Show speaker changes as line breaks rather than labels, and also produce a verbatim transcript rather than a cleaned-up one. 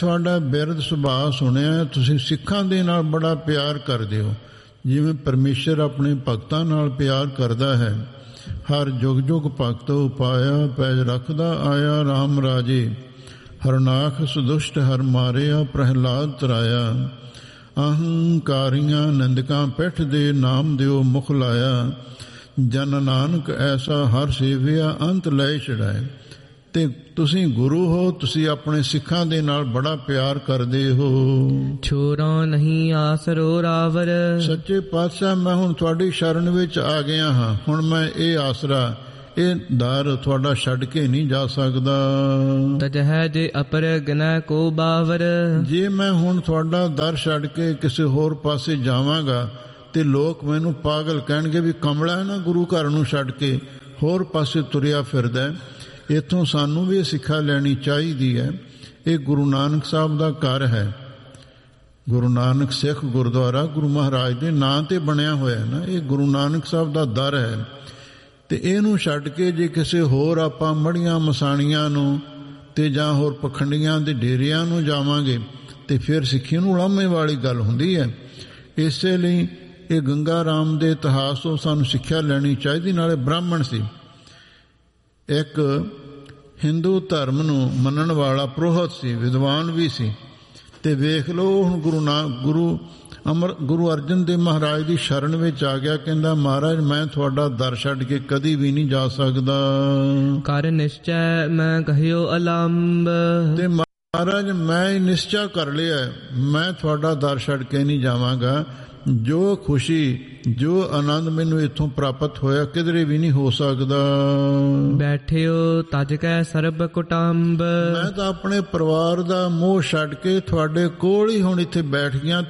ਤੁਹਾਡਾ ਬਿਰਧ ਸੁਭਾਅ ਸੁਣਿਆ, ਤੁਸੀਂ ਸਿੱਖਾਂ ਦੇ ਨਾਲ ਬੜਾ ਪਿਆਰ ਕਰਦੇ ਹੋ, ਜਿਵੇਂ ਪਰਮੇਸ਼ਰ ਆਪਣੇ ਭਗਤਾਂ ਨਾਲ ਪਿਆਰ ਕਰਦਾ ਹੈ। ਹਰ ਜੁਗ ਜੁਗ ਭਗਤ ਉਪਾਇਆ, ਪੈਜ ਰੱਖਦਾ ਆਇਆ ਰਾਮ ਰਾਜੇ। ਹਰਨਾਖ ਸੁਦੁਸ਼ਟ ਹਰ ਮਾਰਿਆ, ਪ੍ਰਹਿਲਾਦ ਤਰਾਇਆ। ਅਹੰਕਾਰੀਆਂ ਨਿੰਦਕਾਂ ਪਿੱਠ ਦੇ, ਨਾਮ ਦਿਓ ਮੁਖ ਲਾਇਆ। ਜਨ ਨਾਨਕ ਐਸਾ ਹਰ ਸੇਵਿਆ, ਅੰਤ ਲੈ ਛੜਾਏ। ਤੇ ਤੁਸੀਂ ਗੁਰੂ ਹੋ, ਤੁਸੀਂ ਆਪਣੇ ਸਿੱਖਾਂ ਦੇ ਨਾਲ ਬੜਾ ਪਿਆਰ ਕਰਦੇ ਹੋ।
ਛੋਰਾ ਨਹੀਂ ਆਸਰੋ ਰਾਵਰ।
ਸੱਚੇ ਪਾਤਸ਼ਾਹ, ਮੈਂ ਹੁਣ ਤੁਹਾਡੀ ਸ਼ਰਨ ਵਿੱਚ ਆ ਗਿਆ ਹਾਂ। ਹੁਣ ਮੈਂ ਇਹ ਆਸਰਾ, ਇਹ ਦਰ ਤੁਹਾਡਾ ਛੱਡ ਕੇ ਨਹੀਂ ਜਾ ਸਕਦਾ।
ਤਜਹਿ ਜੇ ਅਪਰ ਗਨੈ ਕੋ ਬਾਵਰ। ਜੇ
ਮੈਂ ਹੁਣ ਤੁਹਾਡਾ ਦਰ ਛੱਡ ਕੇ ਕਿਸੇ ਹੋਰ ਪਾਸੇ ਜਾਵਾਂਗਾ ਤੇ ਲੋਕ ਮੈਨੂੰ ਪਾਗਲ ਕਹਿਣਗੇ ਵੀ ਕਮਲਾ ਹੈ ਨਾ, ਗੁਰੂ ਘਰ ਨੂੰ ਛੱਡ ਕੇ ਹੋਰ ਪਾਸੇ ਤੁਰਿਆ ਫਿਰਦਾ। ਇੱਥੋਂ ਸਾਨੂੰ ਵੀ ਇਹ ਸਿੱਖਿਆ ਲੈਣੀ ਚਾਹੀਦੀ ਹੈ। ਇਹ ਗੁਰੂ ਨਾਨਕ ਸਾਹਿਬ ਦਾ ਘਰ ਹੈ। ਗੁਰੂ ਨਾਨਕ ਸਿੱਖ ਗੁਰਦੁਆਰਾ ਗੁਰੂ ਮਹਾਰਾਜ ਦੇ ਨਾਂ ਤੇ ਬਣਿਆ ਹੋਇਆ ਨਾ, ਇਹ ਗੁਰੂ ਨਾਨਕ ਸਾਹਿਬ ਦਾ ਦਰ ਹੈ। ਤੇ ਇਹਨੂੰ ਛੱਡ ਕੇ ਜੇ ਕਿਸੇ ਹੋਰ ਆਪਾਂ ਮੜੀਆਂ ਮਸਾਣੀਆਂ ਨੂੰ ਤੇ ਜਾਂ ਹੋਰ ਪਖੰਡੀਆਂ ਦੇ ਡੇਰਿਆਂ ਨੂੰ ਜਾਵਾਂਗੇ ਤੇ ਫਿਰ ਸਿੱਖੀ ਨੂੰ ਉਲਾਮੇ ਵਾਲੀ ਗੱਲ ਹੁੰਦੀ ਹੈ। ਇਸੇ ਲਈ ਇਹ ਗੰਗਾ ਰਾਮ ਦੇ ਇਤਿਹਾਸ ਤੋਂ ਸਾਨੂੰ ਸਿੱਖਿਆ ਲੈਣੀ ਚਾਹੀਦੀ। ਨਾਲੇ ਬ੍ਰਾਹਮਣ ਸੀ, ਇੱਕ ਹਿੰਦੂ ਧਰਮ ਨੂੰ ਮੰਨਣ ਵਾਲਾ ਪ੍ਰੋਹਤ ਸੀ, ਵਿਦਵਾਨ ਵੀ ਸੀ। ਤੇ ਵੇਖ ਲਓ ਹੁਣ ਗੁਰੂ ਨਾ ਗੁਰੂ ਅਮਰ ਗੁਰੂ ਅਰਜਨ ਦੇਵ ਮਹਾਰਾਜ ਦੀ ਸ਼ਰਨ ਵਿੱਚ ਆ ਗਿਆ। ਕਹਿੰਦਾ ਮਹਾਰਾਜ ਮੈਂ ਤੁਹਾਡਾ ਦਰ ਛੱਡ ਕੇ ਕਦੀ ਵੀ ਨਹੀਂ ਜਾ ਸਕਦਾ।
ਕਰ ਨਿਸ਼ਚੈ ਮੈਂ ਕਹਿਓ ਅਲੰਬ।
ਤੇ ਮਹਾਰਾਜ ਮੈਂ ਨਿਸ਼ਚਾ ਕਰ ਲਿਆ, ਮੈਂ ਤੁਹਾਡਾ ਦਰ ਛੱਡ ਕੇ ਨਹੀਂ ਜਾਵਾਂਗਾ। ਜੋ ਖੁਸ਼ੀ ਜੋ ਆਨੰਦ ਮੈਨੂੰ ਇੱਥੋਂ ਪ੍ਰਾਪਤ ਹੋਇਆ ਕਿਧਰੇ ਵੀ ਨਹੀਂ ਹੋ ਸਕਦਾ।
ਬੈਠਿਓ ਤਜ ਕੈ ਸਰਬ ਕੁਟੰਬ।
ਮੈਂ ਤਾਂ ਆਪਣੇ ਪਰਿਵਾਰ ਦਾ ਮੋਹ ਛੱਡ ਕੇ ਤੁਹਾਡੇ ਕੋਲ ਹੀ ਹੁਣ ਇੱਥੇ ਬੈਠ ਗਿਆ